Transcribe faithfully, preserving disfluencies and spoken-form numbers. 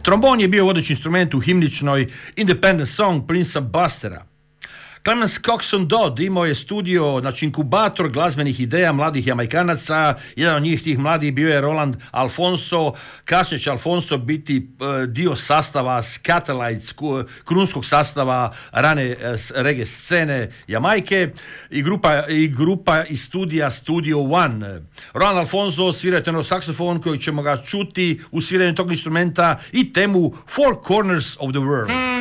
Trombon je bio vodeći instrument u himničnoj Independent Song Prince Bustera. Clemens Coxon Dodd imao je studio, znači inkubator glazbenih ideja mladih Jamaikanaca. Jedan od njih tih mladih bio je Roland Alfonso. Kasnije će Alfonso biti uh, dio sastava Scatolites, krunskog sastava rane uh, reggae scene Jamajke i grupa, i grupa iz studija Studio One. Roland Alfonso svirao tenor saksofon koji ćemo ga čuti u sviranju tog instrumenta i temu Four Corners of the World.